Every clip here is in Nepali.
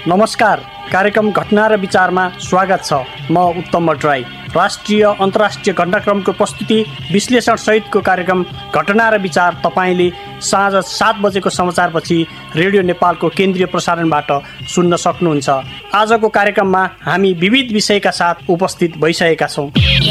नमस्कार, कार्यक्रम घटना र विचारमा स्वागत छ। म उत्तम भट्टराई। राष्ट्रिय अन्तर्राष्ट्रिय घटनाक्रमको प्रस्तुति विश्लेषण सहितको कार्यक्रम घटना र विचार तपाईँले साँझ 7 बजेको समाचारपछि रेडियो नेपालको केन्द्रीय प्रसारणबाट सुन्न सक्नुहुन्छ। आजको कार्यक्रममा हामी विविध विषयका साथ उपस्थित भइसकेका छौँ।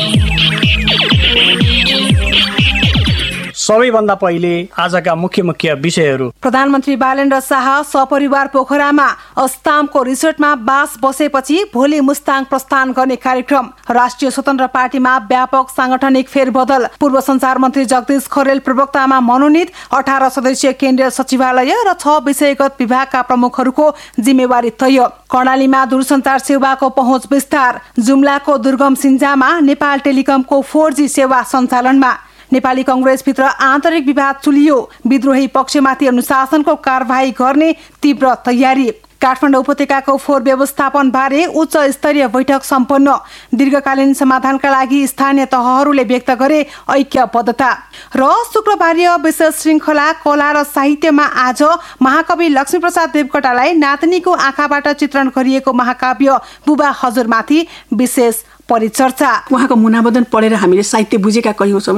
सबैभन्दा पहिले आजका मुख्य विषयहरू। प्रधानमन्त्री बालेन्द्र शाह सपरिवार पोखरामा अस्तामको रिसोर्टमा बास बसेपछि भोलि मुस्ताङ प्रस्थान गर्ने कार्यक्रम। राष्ट्रिय स्वतन्त्र पार्टीमा व्यापक सांगठनिक फेरबदल। पूर्व संचार मन्त्री जगदीश खरेल प्रवक्तामा मनोनित। 18 सदस्यीय केन्द्रीय सचिवालय र 6 विषयगत विभागका प्रमुखहरूको जिम्मेवारी तय। कर्णालीमा दूरसञ्चार सेवाको पहुँच विस्तार। जुम्लाको दुर्गम सिन्जामा नेपाल टेलिकमको 4G सेवा सञ्चालनमा। नेपाली कंग्रेसभित्र आन्तरिक विवाद चुलियो। विद्रोही पक्षमाथि अनुशासनको कारबाही गर्ने तीव्र तयारी। काठमाडौँ उपत्यकाको फोहोर व्यवस्थापन बारे उच्च स्तरीय बैठक सम्पन्न। दीर्घकालीन समाधानका लागि स्थानीय तहहरूले व्यक्त गरे ऐक्यबद्धता। र शुक्रबारीय विशेष श्रृङ्खला कला र साहित्यमा आज महाकवि लक्ष्मीप्रसाद देवकोटालाई नातिनीको आँखाबाट चित्रण गरिएको महाकाव्य बुबा हजुरमाथि विशेष परिचर्चा। उहाँको मुनाबदन पढेर हामीले साहित्य बुझेका कयौं छौं।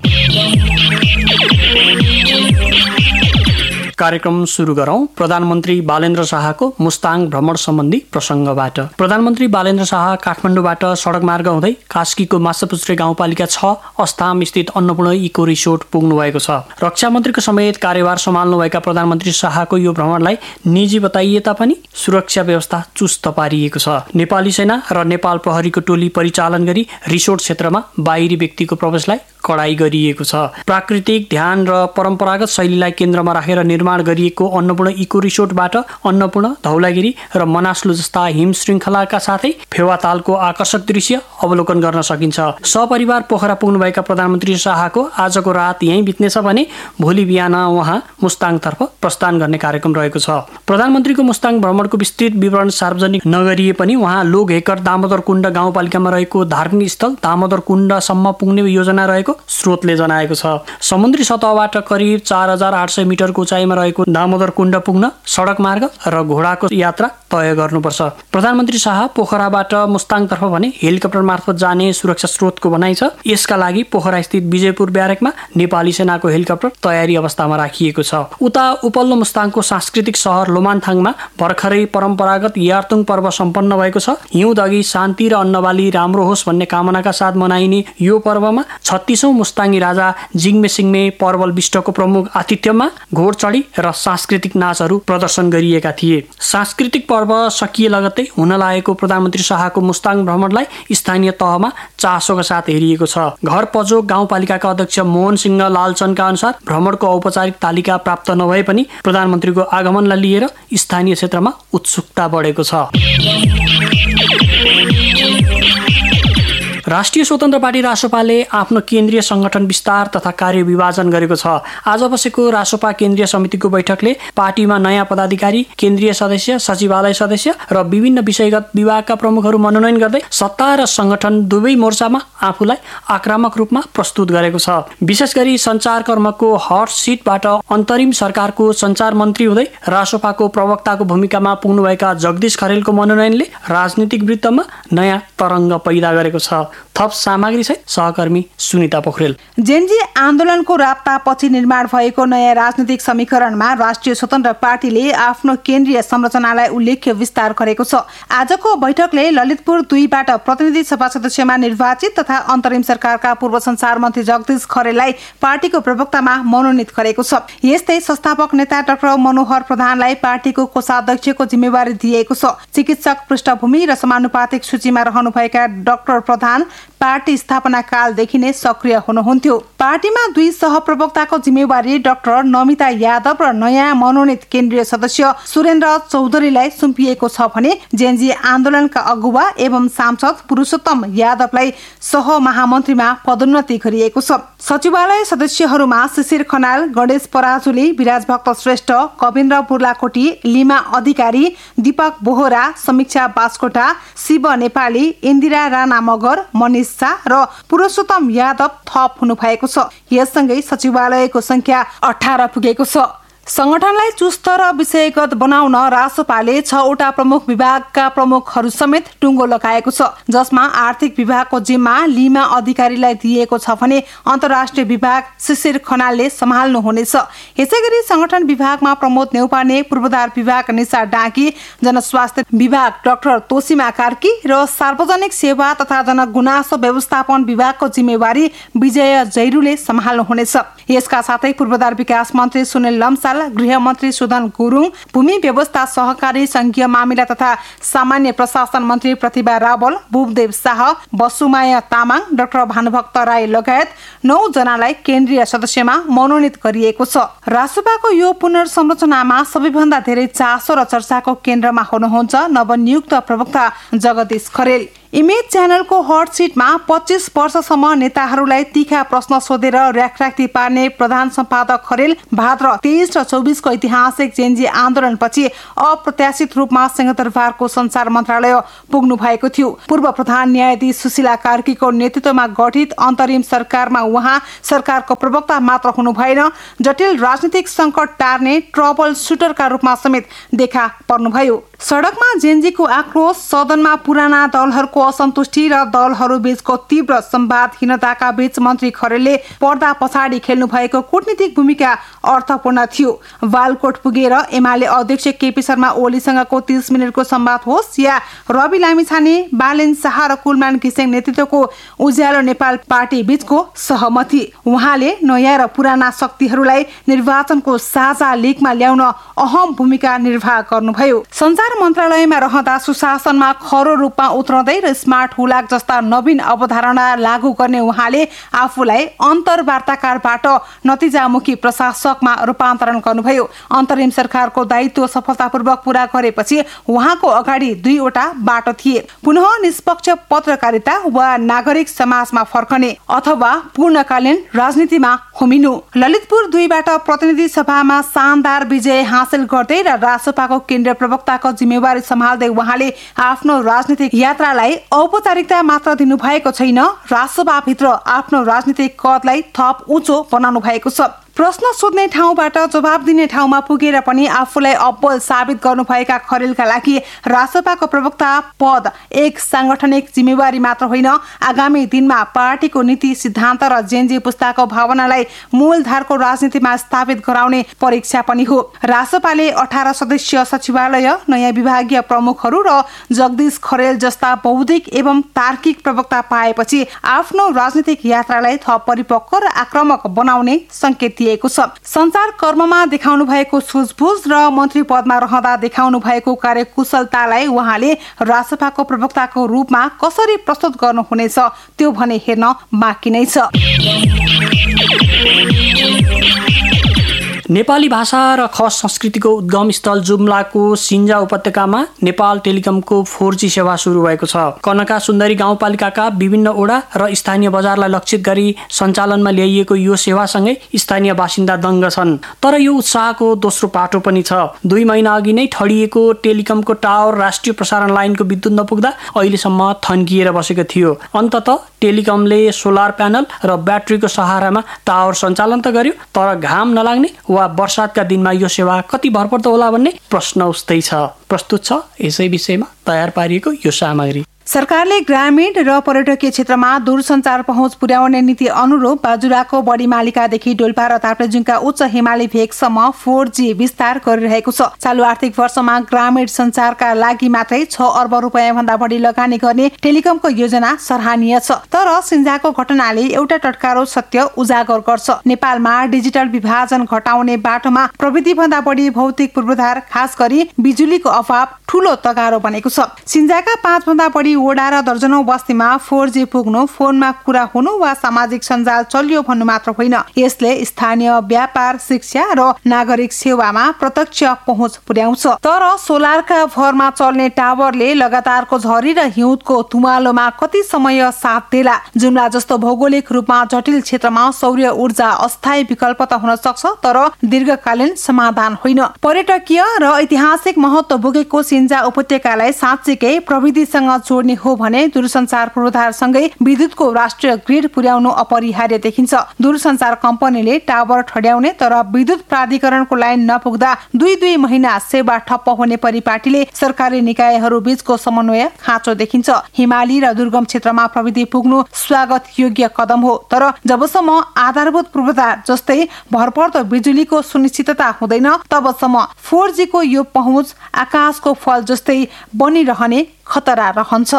कार्यक्रम सुरु गरौं प्रधानमन्त्री बालेन्द्र शाहको मुस्ताङ भ्रमण सम्बन्धी प्रसङ्गबाट। प्रधानमन्त्री बालेन्द्र शाह काठमाडौँबाट सडक मार्ग हुँदै कास्कीको माछापुच्छ्रे गाउँपालिका 6 अस्ताम स्थित अन्नपूर्ण इको रिसोर्ट पुग्नु भएको छ। रक्षा मन्त्रीको समेत कार्यभार सम्हाल्नुभएका प्रधानमन्त्री शाहको यो भ्रमणलाई निजी बताइए तापनि सुरक्षा व्यवस्था चुस्त पारिएको छ। नेपाली सेना र नेपाल प्रहरीको टोली परिचालन गरी रिसोर्ट क्षेत्रमा बाहिरी व्यक्तिको प्रवेशलाई कडाई गरिएको छ। प्राकृतिक ध्यान र परम्परागत शैलीलाई केन्द्रमा राखेर निर्माण गरिएको अन्नपूर्ण इको रिसोर्टबाट अन्नपूर्ण, धौलागिरी र मनास्लु जस्ता हिम श्रृङ्खलाका साथै फेवातालको आकर्षक दृश्य अवलोकन गर्न सकिन्छ। सपरिवार पोखरा पुग्नुभएका प्रधानमन्त्री शाहको आजको रात यहीँ बित्नेछ भने भोलि बिहान उहाँ मुस्ताङतर्फ प्रस्थान गर्ने कार्यक्रम रहेको छ। प्रधानमन्त्रीको मुस्ताङ भ्रमणको विस्तृत विवरण सार्वजनिक नगरिए पनि उहाँ लोकहेकर दामोदर कुण्ड गाउँपालिकामा रहेको धार्मिक स्थल दामोदर कुण्डसम्म पुग्ने योजना रहेको स्रोतले जनाएको छ। समुद्री सतहबाट करिब 4800 मिटरको उचाइमा रहेको दामोदर कुण्ड पुग्न सडक मार्ग र घोडाको यात्रा तय गर्नुपर्छ। प्रधानमन्त्री शाह पोखराबाट मुस्ताङतर्फ भने हेलिकप्टर मार्फत जाने सुरक्षा स्रोतको भनाइ छ। यसका लागि पोखरा स्थित विजयपुर ब्यारेकमा नेपाली सेनाको हेलिकप्टर तयारी अवस्थामा राखिएको छ। उता उपल्लो मुस्ताङको सांस्कृतिक सहर लोमानथाङमा भर्खरै परम्परागत यार्तुङ पर्व सम्पन्न भएको छ। हिउँदअघि शान्ति र अन्नबाली राम्रो होस् भन्ने कामनाका साथ मनाइने यो पर्वमा 36औं मुस्ताङी राजा जिङ्मे सिङ्मे परवल विष्टको प्रमुख आतिथ्यमा घोडचढी र सांस्कृतिक नाचहरू प्रदर्शन गरिएका थिए। सांस्कृतिक पर्व सकिए लगत्तै हुन लागेको प्रधानमन्त्री शाहको मुस्ताङ भ्रमणलाई स्थानीय तहमा चासोका साथ हेरिएको छ। घर पजोक गाउँपालिकाका अध्यक्ष मोहन सिंह लालचनका अनुसार भ्रमणको औपचारिक तालिका प्राप्त नभए पनि प्रधानमन्त्रीको आगमनलाई लिएर स्थानीय क्षेत्रमा उत्सुकता बढेको छ। राष्ट्रिय स्वतन्त्र पार्टी रासोपाले आफ्नो केन्द्रीय संगठन विस्तार तथा कार्य विभाजन गरेको छ। आज बसेको रासोपा केन्द्रीय समितिको बैठकले पार्टीमा नयाँ पदाधिकारी, केन्द्रीय सदस्य, सचिवालय सदस्य र विभिन्न विषयगत विभागका प्रमुखहरू मनोनयन गर्दै सत्ता र संगठन दुवै मोर्चामा आफूलाई आक्रामक रूपमा प्रस्तुत गरेको छ। विशेष गरी सञ्चारकर्मको हट सिटबाट अन्तरिम सरकारको सञ्चार मन्त्री हुँदै रासोपाको प्रवक्ताको भूमिकामा पुग्नुभएका जगदीश खरेलको मनोनयनले राजनीतिक वृत्तमा नयाँ तरङ्ग पैदा गरेको छ। थप सामग्री सहित सहकर्मी सुनिता पोखरेल। जेनजी आन्दोलनको राप्तापछि निर्माण भएको नयाँ राजनीतिक समीकरणमा राष्ट्रिय स्वतन्त्र पार्टीले आफ्नो केन्द्रीय संरचनालाई उल्लेख्य विस्तार गरेको छ। आजको बैठकले ललितपुर 2बाट प्रतिनिधि सभा सदस्यमा निर्वाचित तथा अन्तरिम सरकारका पूर्व संचार मन्त्री जगदीश खरेललाई पार्टीको प्रवक्तामा मनोनित गरेको छ। यस्तै संस्थापक नेता डाक्टर मनोहर प्रधानलाई पार्टीको कोषाध्यक्षको जिम्मेवारी दिएको छ। चिकित्सक पृष्ठभूमि र समानुपातिक सूचीमा रहनुभएका डाक्टर प्रधान पार्टी स्थापना कालदेखि नै सक्रिय हुनुहुन्थ्यो। पार्टीमा 2 सहप्रवक्ताको जिम्मेवारी डाक्टर नमिता यादव र नयाँ मनोनित केन्द्रीय सदस्य सुरेन्द्र चौधरीलाई सुम्पिएको छ भने जेनजी आन्दोलनका अगुवा एवं सांसद पुरुषोत्तम यादवलाई सहमहामन्त्रीमा पदोन्नति गरिएको छ। सचिवालय सदस्यहरूमा शिशिर खनाल, गणेश पराजुली, विराजभक्त श्रेष्ठ, कविन्द्र बुर्लाकोटी, लिमा अधिकारी, दीपक बोहरा, समीक्षा बास्कोटा, शिव नेपाली, इन्दिरा राणा मगर, मनिष शाह र पुरुषोत्तम यादव थप हुनु भएको छ। यससँगै सचिवालयको संख्या 18 पुगेको छ। संगठनलाई चुस्त र विषयगत बनाउन रासोपाले 6वटा प्रमुख विभागका प्रमुखहरू समेत टुङ्गो लगाएको छ, जसमा आर्थिक विभागको जिम्मा लीमा अधिकारीलाई दिएको छ भने अन्तर्राष्ट्रिय विभाग शिशिर खनालले सम्हाल्नु हुनेछ। यसैगरी संगठन विभागमा प्रमोद नेउपाने, पूर्वाधार विभाग निशा डाँकी, जनस्वास्थ्य विभाग डाक्टर तोसीमा कार्की र सार्वजनिक सेवा तथा जनगुनासो व्यवस्थापन विभागको जिम्मेवारी विजय जैरूले सम्हाल्नु हुनेछ। यसका साथै पूर्वाधार विकास मन्त्री सुनिल लम्साल, गृह मन्त्री सुदन गुरुङ, भूमि व्यवस्था सहकारी संघीय मामिला तथा सामान्य प्रशासन मन्त्री प्रतिभा रावल, बुबदेव शाह, बसुमाया तामाङ, डाक्टर भानुभक्त राई लगायत 9 जनालाई केन्द्रीय सदस्यमा मनोनित गरिएको छ। रासोपाको यो पुनर्संरचनामा सबैभन्दा धेरै चासो र चर्चाको केन्द्रमा हुनुहुन्छ नवनियुक्त प्रवक्ता जगदीश खरेल। इमेज च्यानलको हट सिटमा 25 वर्षसम्म नेताहरूलाई तीखा प्रश्न सोधेर र्याखराख्ती पार्ने प्रधान सम्पादक खरेल भाद्र 23 र 24 को ऐतिहासिक जेन्जी आन्दोलनपछि अप्रत्याशित रूपमा सिंहदरबारको संचार मन्त्रालय पुग्नु भएको थियो। पूर्व प्रधान न्यायाधीश सुशीला कार्कीको नेतृत्वमा गठित अन्तरिम सरकारमा उहाँ सरकारको प्रवक्ता मात्र हुनु भएन, जटिल राजनीतिक संकट टार्ने ट्रबल सुटरका रूपमा समेत देखा पर्नुभयो। सडकमा जेन्जीको आक्रोश, सदनमा पुराना दलहरूको असन्तुष्टि र दलहरू बीचको तीव्र संवादहीनताका बीच मन्त्री खरेलले पर्दा पछाडि खेल्नु भएको कूटनीतिक भूमिका अर्थपूर्ण थियो। बालकोट पुगेर एमाले अध्यक्ष केपी शर्मा ओलीसँगको 30 मिनटको संवाद होस् या रवि लामिछाने, बालेन शाह र कुलमान घिसिङ नेतृत्वको उज्यालो नेपाल पार्टी बीचको सहमति, उहाँले नयाँ र पुराना शक्तिहरूलाई निर्वाचनको साझा लीगमा ल्याउन अहम भूमिका निर्वाह गर्नुभयो। संचार मन्त्रालयमा रहँदा सुशासनमा खरो रूपमा उत्रँदै र स्मार्ट हुलाक जस्ता नवीन अवधारणा लागू गर्ने उहाँले आफूलाई अन्तर्वार्ताकारबाट नतिजामुखी प्रशासकमा रूपान्तरण गर्नुभयो। अन्तरिम सरकारको दायित्व सफलतापूर्वक पूरा गरेपछि उहाँको अगाडि 2वटा बाटो थिए, पुनः निष्पक्ष पत्रकारिता वा नागरिक समाजमा फर्कने अथवा पूर्णकालीन राजनीतिमा होमिनु। ललितपुर 2बाट प्रतिनिधि सभामा शानदार विजय हासिल गर्दै र रासोपाको केन्द्रीय प्रवक्ताको जिम्मेवारी सम्हाल्दै उहाँले आफ्नो राजनीतिक यात्रालाई औपचारिकता मात्र दिनुभएको छैन, रासोपाभित्र आफ्नो राजनीतिक कदलाई थप उच्च बनाउनु भएको छ। प्रश्न सोध्ने ठाउँबाट जवाब दिने ठाउँमा पुगेर पनि आफूलाई अब्बल साबित गर्नुभएका खरेलका लागि रासोपाको प्रवक्ता पद एक सांगठनिक जिम्मेवारी मात्र होइन, आगामी दिनमा पार्टीको नीति सिद्धान्त र जेन्जी पुस्ताको भावनालाई मूलधारको राजनीतिमा स्थापित गराउने परीक्षा पनि हो। रासोपाले 18 सदस्यीय सचिवालय, नयाँ विभागीय प्रमुखहरू र जगदीश खरेल जस्ता बौद्धिक एवं तार्किक प्रवक्ता पाएपछि आफ्नो राजनीतिक यात्रालाई थप परिपक्व र आक्रामक बनाउने संकेत दिएको छ। संचार कर्ममा देखाउनु भएको सुझबुझ र मन्त्री पदमा रहँदा देखाउनु भएको कार्यकुशलतालाई उहाँले रासोपाको प्रवक्ताको रूपमा कसरी प्रस्तुत गर्नुहुनेछ त्यो भने हेर्न बाँकी नै छ। नेपाली भाषा र खस संस्कृतिको उद्गम स्थल जुम्लाको सिन्जा उपत्यकामा नेपाल टेलिकमको 4G सेवा सुरु भएको छ। कनका सुन्दरी गाउँपालिकाका विभिन्न ओडा र स्थानीय बजारलाई लक्षित गरी सञ्चालनमा ल्याइएको यो सेवासँगै स्थानीय बासिन्दा दङ्ग छन्। तर यो उत्साहको दोस्रो पाटो पनि छ। 2 महिना अघि नै ठडिएको टेलिकमको टावर राष्ट्रिय प्रसारण लाइनको विद्युत नपुग्दा अहिलेसम्म थन्किएर बसेको थियो। अन्ततः टेलिकमले सोलर प्यानल र ब्याट्रीको सहारामा टावर सञ्चालन त गर्यो, तर घाम नलाग्ने वा वर्षातका दिनमा यो सेवा कति भरपर्दो होला भन्ने प्रश्न उस्तै छ। प्रस्तुत छ यसै विषयमा तयार पारिएको यो सामग्री। सरकारले ग्रामीण र पर्यटकीय क्षेत्रमा दूरसञ्चार पहुँच पुर्याउने नीति अनुरूप बाजुराको बढी मालिकादेखि डोल्पा र ताप्लेजुङका उच्च हिमाली भेगसम्म 4G विस्तार गरिरहेको छ। चालु आर्थिक वर्षमा ग्रामीण सञ्चारका लागि मात्रै 6 अर्ब रुपियाँ भन्दा बढी लगानी गर्ने टेलिकमको योजना सराहनीय छ। तर सिन्जाको घटनाले एउटा टटकारो सत्य उजागर गर्छ। नेपालमा डिजिटल विभाजन घटाउने बाटोमा प्रविधि भन्दा बढी भौतिक पूर्वाधार, खास गरी बिजुलीको अभाव ठूलो तगारो बनेको छ। सिन्जाका 5 भन्दा बढी वडा र दर्जनौं बस्तीमा 4G पुग्नु, फोनमा कुरा हुनु वा सामाजिक सञ्जाल चलियो भन्नु मात्र होइन, यसले स्थानीय व्यापार, शिक्षा र नागरिक सेवामा प्रत्यक्ष पहुँच पुर्याउँछ। तर सोलरका भरमा चल्ने टावरले लगातारको झरी र हिउँदको तुमालोमा कति समय साथ देला? जुम्ला जस्तो भौगोलिक रूपमा जटिल क्षेत्रमा सौर्य ऊर्जा अस्थायी विकल्प त हुन सक्छ, तर दीर्घकालीन समाधान होइन। पर्यटकीय र ऐतिहासिक महत्त्व बोकेको सरिन्जा उपत्यकालाई साँच्चीकै प्रविधिसँग जोड्ने हो भने दूरसञ्चार पूर्वाधारसँगै विद्युतको राष्ट्रिय ग्रिड पुर्याउनु अपरिहार्य देखिन्छ। दूरसञ्चार कम्पनीले टावर ठड्याउने तर विद्युत प्राधिकरणको लाइन नपुग्दा 2 महिना सेवा ठप्प हुने परिपाटीले सरकारी निकायहरू बीचको समन्वय खाँचो देखिन्छ। हिमाली र दुर्गम क्षेत्रमा प्रविधि पुग्नु स्वागत योग्य कदम हो, तर जबसम्म आधारभूत पूर्वाधार जस्तै भरपर्दो बिजुलीको सुनिश्चितता हुँदैन तबसम्म 4G को यो पहुँच आकाशको फल जस्तै बनिरहने खतरा रहन्छ।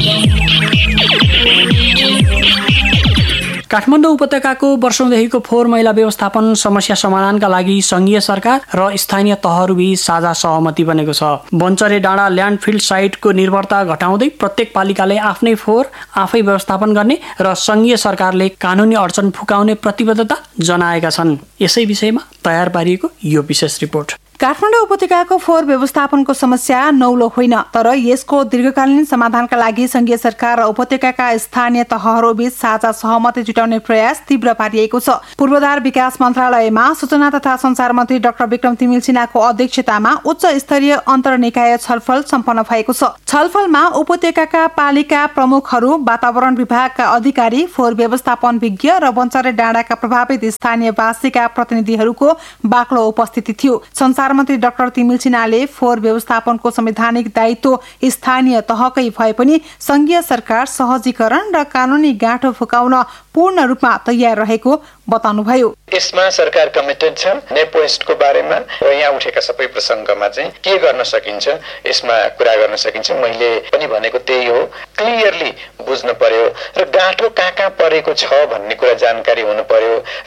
काठमाडौँ उपत्यकाको वर्षौंदेखिको फोहोर मैला व्यवस्थापन समस्या समाधानका लागि संघीय सरकार र स्थानीय तहहरूबीच साझा सहमति बनेको छ। बन्चरे डाँडा ल्यान्डफिल साइटको निर्भरता घटाउँदै प्रत्येक पालिकाले आफ्नै फोहोर आफै व्यवस्थापन गर्ने र संघीय सरकारले कानुनी अडचन फुकाउने प्रतिबद्धता जनाएका छन्। यसै विषयमा तयार पारिएको यो विशेष रिपोर्ट। काठमाडौँ उपत्यकाको फोहोर व्यवस्थापनको समस्या नौलो होइन, तर यसको दीर्घकालीन समाधानका लागि संघीय सरकार र उपत्यकाका स्थानीय तहहरूबीच साझा सहमति जुटाउने प्रयास तीव्र पारिएको छ। पूर्वाधार विकास मन्त्रालयमा सूचना तथा सञ्चार मन्त्री डाक्टर विक्रम तिमिल सिन्हाको अध्यक्षतामा उच्च स्तरीय अन्तर्निकाय छलफल सम्पन्न भएको छ। छलफलमा उपत्यकाका पालिका प्रमुखहरू, वातावरण विभागका अधिकारी, फोहोर व्यवस्थापन विज्ञ र बन्चरे डाँडाका प्रभावित स्थानीयवासीका प्रतिनिधिहरूको बाक्लो उपस्थिति थियो। मन्त्री डाक्टर तिमिल सिन्हाले फोहोर व्यवस्थापनको संवैधानिक दायित्व स्थानीय तहकै भए पनि संघीय सरकार सहजीकरण र कानुनी गाँठो फुकाउन पूर्ण रूपमा तयार रहेको बताउनुभयो। यसमा सरकार कमिटेड छ। नेपोस्टको बारेमा र यहाँ उठेका सबै प्रसङ्गमा चाहिँ के गर्न सकिन्छ यसमा कुरा गर्न सकिन्छ। मैले पनि भनेको त्यही हो, क्लियरली बुझ्नु पर्यो र गाँठो कहाँ परेको छ भन्ने कुरा जानकारी हुनु पर्यो र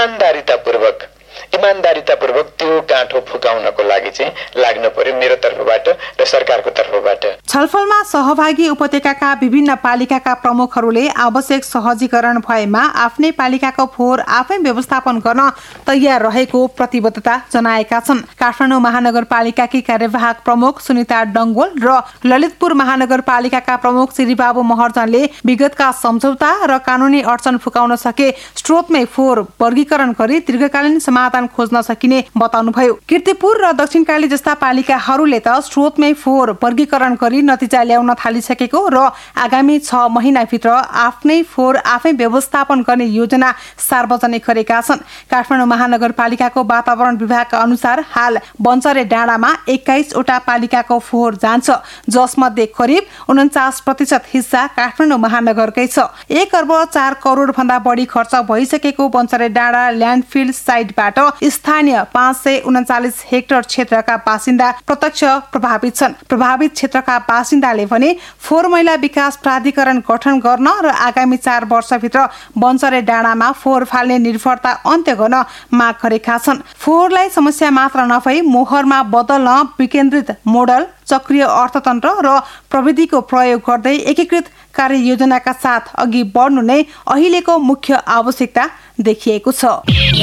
इमानदारीतापूर्वक त्यो गाँठो फुकाउनको लागि चाहिँ लाग्नु पर्यो मेरो तर्फबाट र सरकारको तर्फबाट। छलफलमा सहभागी उपत्यकाका विभिन्न पालिकाका प्रमुखहरूले आवश्यक सहजीकरण भएमा आफ्नै पालिकाको फोहोर आफै व्यवस्थापन गर्न तयार रहेको प्रतिबद्धता जनाएका छन्। काठमाडौँ महानगरपालिकाकी कार्यवाहक प्रमुख सुनिता डङ्गोल र ललितपुर महानगरपालिकाका प्रमुख श्रीबाबु महर्जनले विगतका सम्झौता र कानुनी अडचन फुकाउन सके स्रोतमै फोहोर वर्गीकरण गरी दीर्घकालीन समाधान खोज्न सकिने बताउनुभयो। कीर्तिपुर र दक्षिणकाली जस्ता पालिकाहरूले त स्रोतमै फोहोर वर्गीकरण गरी नतिजा ल्याउन थालिसकेको र आगामी 6 महिनाभित्र आफ्नै फोहोर आफै व्यवस्थापन गर्ने योजना सार्वजनिक गरेका छन्। काठमाडौँ महानगरपालिकाको वातावरण विभागका अनुसार हाल बन्चरे डाँडामा 21 वटा पालिकाको फोहोर जान्छ, जसमध्ये करिब 49% हिस्सा काठमाडौँ महानगरकै छ। 1 अर्ब 4 करोड भन्दा बढी खर्च भइसकेको बन्चरे डाँडा ल्यान्डफिल साइटबाट स्थानीय 539 हेक्टर क्षेत्रका बासिन्दा प्रत्यक्ष प्रभावित छन्। प्रभावित क्षेत्रका बासिन्दाले भने फोहोर मैला विकास प्राधिकरण गठन गर्न र आगामी 4 वर्षभित्र बन्चरे डाँडामा फोहोर फाल्ने निर्भरता अन्त्य गर्न माग गरेका छन्। फोहोरलाई समस्या मात्र नभई मोहरमा बदल्न विकेन्द्रित मोडल, चक्रीय अर्थतन्त्र र प्रविधिको प्रयोग गर्दै एकीकृत कार्ययोजनाका साथ अघि बढ्नु नै अहिलेको मुख्य आवश्यकता देखिएको छ।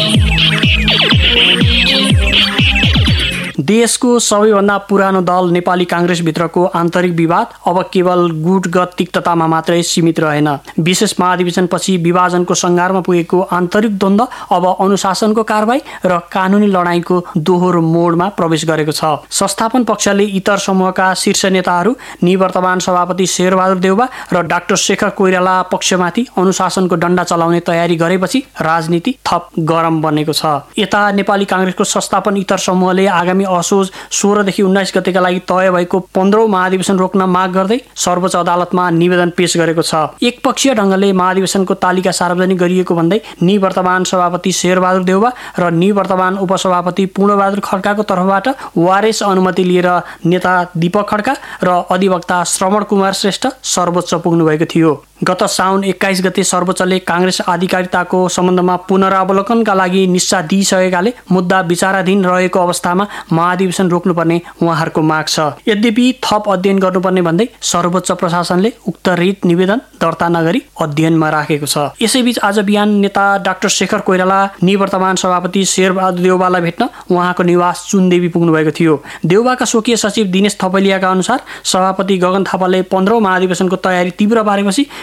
देशको सबैभन्दा पुरानो दल नेपाली कांग्रेसभित्रको आन्तरिक विवाद अब केवल गुटगत तिक्ततामा मात्रै सीमित रहेन। विशेष महाधिवेशनपछि विभाजनको सङ्घारमा पुगेको आन्तरिक द्वन्द्व अब अनुशासनको कारबाही र कानुनी लडाईँको दोहोरो मोडमा प्रवेश गरेको छ। संस्थापन पक्षले इतर समूहका शीर्ष नेताहरू, निवर्तमान सभापति शेरबहादुर देउवा र डाक्टर शेखर कोइराला पक्षमाथि अनुशासनको डण्डा चलाउने तयारी गरेपछि राजनीति थप गरम बनेको छ। यता नेपाली कांग्रेसको संस्थापन इतर समूहले आगामी असोज 16 देखि 19 गतेका लागि तय भएको 15औं महाधिवेशन रोक्न माग गर्दै सर्वोच्च अदालतमा निवेदन पेश गरेको छ। एकपक्षीय ढङ्गले महाधिवेशनको तालिका सार्वजनिक गरिएको भन्दै निवर्तमान सभापति शेरबहादुर देउवा र निवर्तमान उपसभापति पूर्णबहादुर खड्काको तर्फबाट वारेस अनुमति लिएर नेता दीपक खड्का र अधिवक्ता श्रवण कुमार श्रेष्ठ सर्वोच्च पुग्नु भएको थियो। गत साउन 21 गते सर्वोच्चले कांग्रेस आधिकारिताको सम्बन्धमा पुनरावलोकनका लागि निस्सा दिइसकेकाले मुद्दा विचाराधीन रहेको अवस्थामा महाधिवेशन रोक्नुपर्ने उहाँहरूको माग छ। यद्यपि थप अध्ययन गर्नुपर्ने भन्दै सर्वोच्च प्रशासनले उक्त रिट निवेदन दर्ता नगरी अध्ययनमा राखेको छ। यसैबीच आज बिहान नेता डाक्टर शेखर कोइराला निवर्तमान सभापति शेरबहादुर देउवालाई भेट्न उहाँको निवास चुनदेवी पुग्नु भएको थियो। देउवाका स्वकीय सचिव दिनेश थपलियाका अनुसार सभापति गगन थापाले 15औं महाधिवेशनको तयारी तीव्र पारेपछि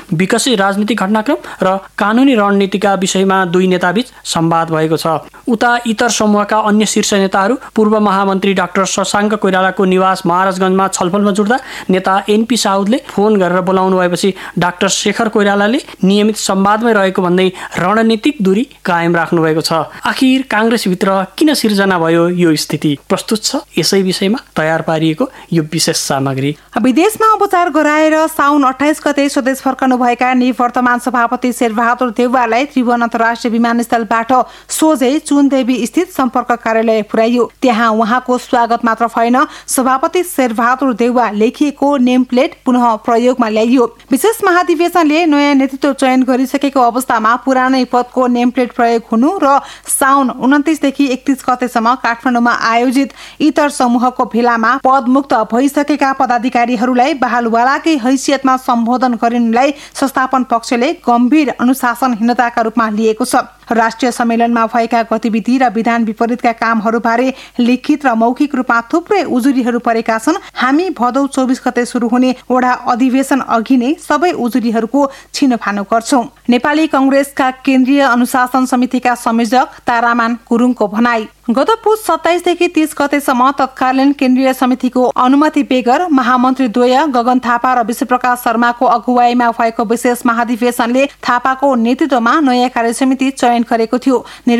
विकसित राजनीतिक घटनाक्रम र कानुनी रणनीतिका विषयमा दुई नेताबीच संवाद भएको छ। उता इतर समूहका अन्य शीर्ष नेताहरू पूर्व महामन्त्री डाक्टर शशाङ्क कोइरालाको निवास महाराजगञ्जमा छलफलमा जुट्दा नेता एनपी साउदले फोन गरेर बोलाउनु भएपछि डाक्टर शेखर कोइरालाले नियमित संवादमै रहेको भन्दै रणनीतिक दूरी कायम राख्नु भएको छ। आखिर कांग्रेसभित्र किन सिर्जना भयो यो स्थिति? प्रस्तुत छ यसै विषयमा तयार पारिएको यो विशेष सामग्री। विदेशमा उपचार गराएर साउन 28 गते स्वदेश फर्कनु भएका निवर्तमान सभापति शेरबहादुर देउवालाई त्रिभुवन अन्तर्राष्ट्रिय विमानस्थलबाट सोझै चुनदेवी स्थित सम्पर्क कार्यालय पुर्याइयो। त्यहाँ उहाँको स्वागत मात्र भएन, सभापति शेरबहादुर देउवा लेखिएको नेम प्लेट पुनः प्रयोगमा ल्याइयो। विशेष महाधिवेशनले नयाँ नेतृत्व चयन गरिसकेको अवस्थामा पुरानै पदको नेम प्लेट प्रयोग हुनु र साउन 29 देखि 31 गतेसम्म काठमाडौँमा आयोजित इतर समूहको भेलामा पदमुक्त भइसकेका पदाधिकारीहरूलाई बहालवालाकै हैसियतमा सम्बोधन गरिनुलाई संस्थापन पक्षले गम्भीर अनुशासनहीनताका रूपमा लिएको छ। राष्ट्रिय सम्मेलनमा भएका गतिविधि र विधान विपरीतका कामहरूबारे लिखित र मौखिक रूपमा थुप्रै उजुरीहरू परेका छन्। हामी भदौ 24 गते सुरु हुने वडा अधिवेशन अघि नै सबै उजुरीहरूको छिनोफानो गर्छौं। नेपाली कांग्रेसका केन्द्रीय अनुशासन समितिका संयोजक तारामान गुरुङको भनाई। गत पुस 27 देखि 30 गतेसम्म तत्कालीन केन्द्रीय समितिको अनुमति बेगर महामन्त्री द्वय गगन थापा र विश्वप्रकाश शर्माको अगुवाईमा भएको विशेष महाधिवेशनले थापाको नेतृत्वमा नयाँ कार्यसमिति चयन गरेको थियो।